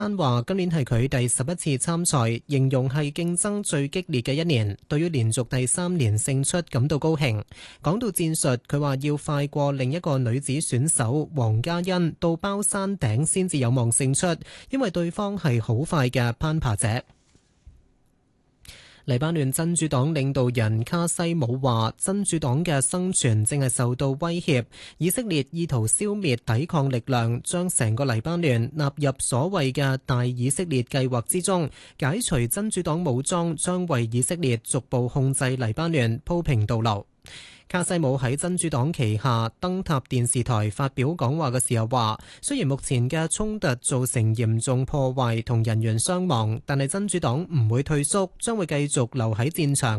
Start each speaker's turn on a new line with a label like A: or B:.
A: 丹話今年係佢第11次參賽，形容係競爭最激烈嘅一年，對於連續第3年勝出感到高興。講到戰術，佢話要快過另一個女子選手黃嘉欣到包山頂先至有望勝出，因為對方係好快嘅攀爬者。黎巴嫩真主黨領導人卡西姆話，真主黨嘅生存正係受到威脅，以色列意圖消滅抵抗力量，將成個黎巴嫩納入所謂嘅大以色列計劃之中，解除真主黨武裝將為以色列逐步控制黎巴嫩鋪平道路。卡西姆喺真主黨旗下燈塔電視台發表講話嘅時候話，雖然目前嘅衝突造成嚴重破壞同人員傷亡，但係真主黨唔會退縮，將會繼續留喺戰場。